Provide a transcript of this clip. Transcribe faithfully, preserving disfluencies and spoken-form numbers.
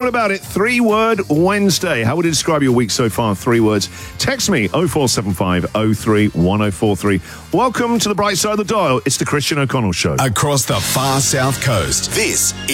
about it? Three-word Wednesday. How would you describe your week so far? Three words. Text me oh four seven five oh three one oh four three. Welcome to the bright side of the dial. It's the Christian O'Connell Show. Across the far south coast, this